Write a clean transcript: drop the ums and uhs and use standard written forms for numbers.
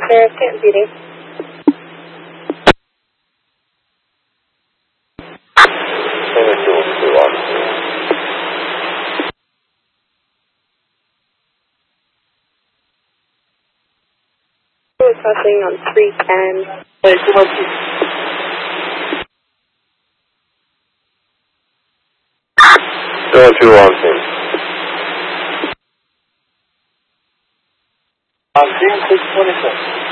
Sheriff Canton PD. We're crossing on 310. Hey, come on. 212 on scene. On scene 626.